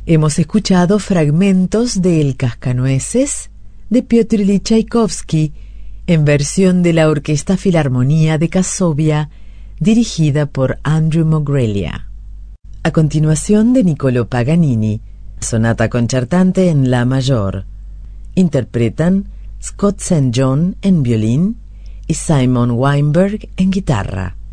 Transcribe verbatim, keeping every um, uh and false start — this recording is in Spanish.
Hemos escuchado fragmentos de El Cascanueces de Piotr Ilich Chaikovsky en versión de la Orquesta Filarmonía de Casovia, dirigida por Andrew Mogrelia. A continuación, de Niccolò Paganini, sonata concertante en la mayor. Interpretan Scott Saint John en violín y Simon Weinberg en guitarra.